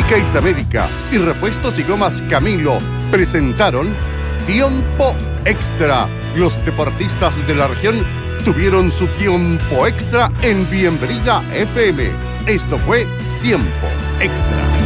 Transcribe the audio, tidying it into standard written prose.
Óptica Isamérica y Repuestos y Gomas Camilo presentaron Tiempo Extra. Los deportistas de la región tuvieron su tiempo extra en Bienvenida FM. Esto fue Tiempo Extra.